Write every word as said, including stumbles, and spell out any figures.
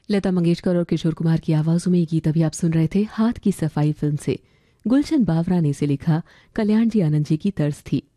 लता मंगेशकर और किशोर कुमार की आवाजों में ये गीत अभी आप सुन रहे थे हाथ की सफाई फिल्म से। गुलशन बावरा ने इसे लिखा, कल्याण जी आनंद जी की तर्ज थी।